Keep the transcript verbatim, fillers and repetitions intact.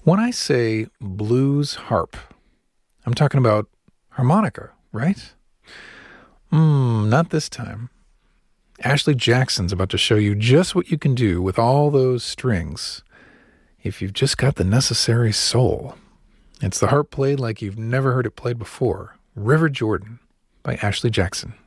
When I say blues harp, I'm talking about harmonica, right? Hmm, not this time. Ashley Jackson's about to show you just what you can do with all those strings if you've just got the necessary soul. It's the harp played like you've never heard it played before. River Jordan by Ashley Jackson.